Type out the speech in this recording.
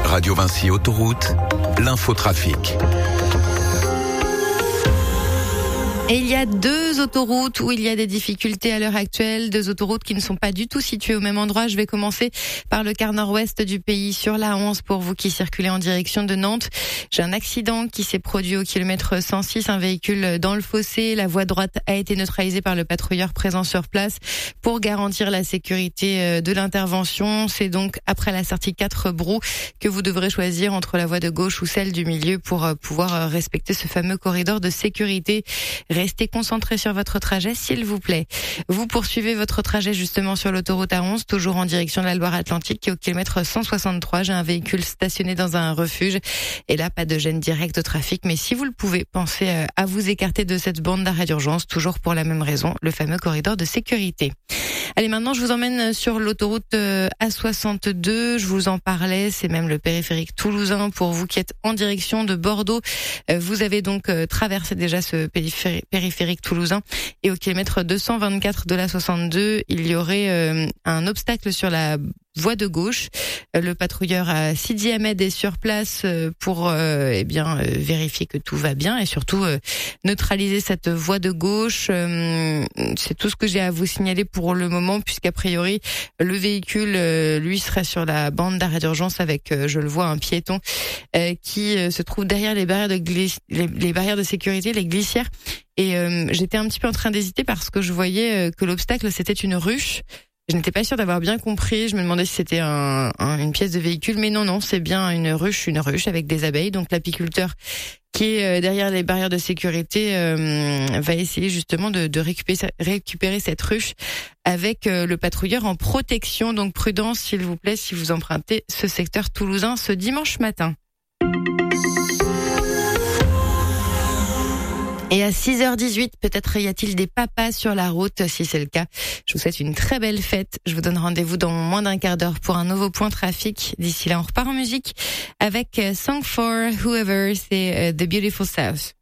Radio Vinci Autoroute, l'infotrafic. Et il y a deux autoroutes où il y a des difficultés à l'heure actuelle, deux autoroutes qui ne sont pas du tout situées au même endroit. Je vais commencer par le quart nord-ouest du pays sur la 11 pour vous qui circulez en direction de Nantes. J'ai un accident qui s'est produit au kilomètre 106, un véhicule dans le fossé. La voie droite a été neutralisée par le patrouilleur présent sur place pour garantir la sécurité de l'intervention. C'est donc après la sortie 4 Brou que vous devrez choisir entre la voie de gauche ou celle du milieu pour pouvoir respecter ce fameux corridor de sécurité. Restez concentrés sur votre trajet, s'il vous plaît. Vous poursuivez votre trajet justement sur l'autoroute A11, toujours en direction de la Loire-Atlantique, qui est au kilomètre 163. J'ai un véhicule stationné dans un refuge. Et là, pas de gêne directe au trafic. Mais si vous le pouvez, pensez à vous écarter de cette bande d'arrêt d'urgence, toujours pour la même raison, le fameux corridor de sécurité. Allez, maintenant, je vous emmène sur l'autoroute A62. Je vous en parlais. C'est même le périphérique toulousain. Pour vous qui êtes en direction de Bordeaux, vous avez donc traversé déjà ce périphérique toulousain. Et au kilomètre 224 de la 62, il y aurait un obstacle sur la voie de gauche. Le patrouilleur Sidi Ahmed est sur place pour vérifier que tout va bien et surtout neutraliser cette voie de gauche. C'est tout ce que j'ai à vous signaler pour le moment, puisqu'a priori le véhicule lui serait sur la bande d'arrêt d'urgence avec, je le vois, un piéton qui se trouve derrière les barrières les barrières de sécurité, les glissières. Et j'étais un petit peu en train d'hésiter parce que je voyais que l'obstacle c'était une ruche. Je n'étais pas sûre d'avoir bien compris. Je me demandais si c'était une pièce de véhicule, mais non, c'est bien une ruche avec des abeilles. Donc l'apiculteur qui est derrière les barrières de sécurité va essayer justement de récupérer cette ruche avec le patrouilleur en protection. Donc prudence, s'il vous plaît, si vous empruntez ce secteur toulousain ce dimanche matin. Et à 6h18, peut-être y a-t-il des papas sur la route. Si c'est le cas, je vous souhaite une très belle fête. Je vous donne rendez-vous dans moins d'un quart d'heure pour un nouveau point trafic. D'ici là, on repart en musique avec Song for Whoever, c'est The Beautiful South.